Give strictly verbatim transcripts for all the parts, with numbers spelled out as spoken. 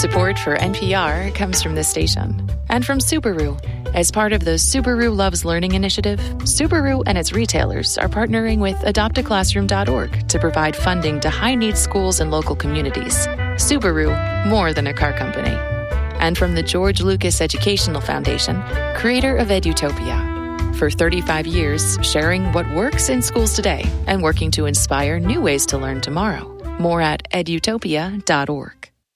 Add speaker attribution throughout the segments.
Speaker 1: Support for N P R comes from this station and from Subaru. As part of the Subaru Loves Learning initiative, Subaru and its retailers are partnering with adopt a classroom dot org to provide funding to high-need schools and local communities. Subaru, more than a car company. And from the George Lucas Educational Foundation, creator of Edutopia. For thirty-five years, sharing what works in schools today and working to inspire new ways to learn tomorrow. More at edutopia dot org.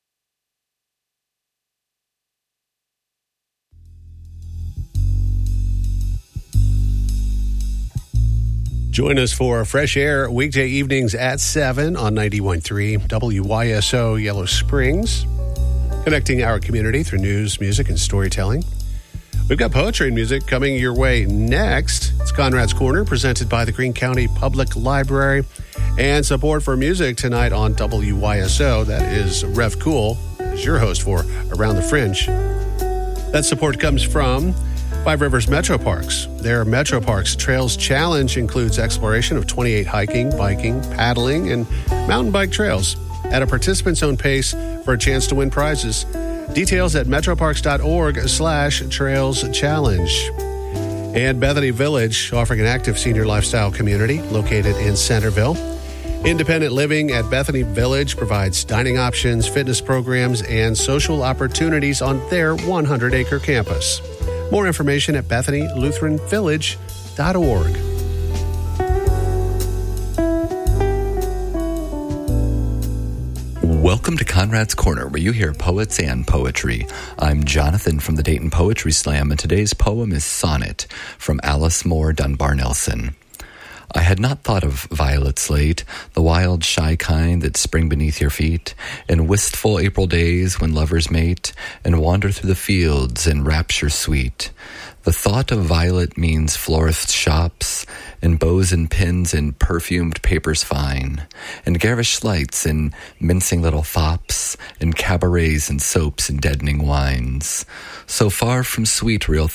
Speaker 2: Join us for Fresh Air weekday evenings at seven on ninety-one point three W Y S O Yellow Springs, connecting our community through news, music, and storytelling. We've got poetry and music coming your way next. It's Conrad's Corner, presented by the Greene County Public Library, and support for music tonight on W Y S O. That is Rev Cool, is your host for Around the Fringe. That support comes from Five Rivers Metro Parks. Their Metro Parks Trails Challenge includes exploration of twenty-eight hiking, biking, paddling, and mountain bike trails at a participant's own pace for a chance to win prizes. Details at metroparks.org slash trails challenge. And Bethany Village, offering an active senior lifestyle community located in Centerville. Independent living at Bethany Village provides dining options, fitness programs, and social opportunities on their one hundred acre campus. More information at bethany lutheran village dot org.
Speaker 3: Welcome to Conrad's Corner, where you hear poets and poetry. I'm Jonathan from the Dayton Poetry Slam, and today's poem is Sonnet from Alice Moore Dunbar Nelson. I had not thought of violets late, the wild, shy kind that spring beneath your feet, in wistful April days when lovers mate and wander through the fields in rapture sweet. The thought of violet means florists' shops, and bows and pins and perfumed papers fine, and garish lights and mincing little fops, and cabarets and soaps and deadening wines. So far from sweet real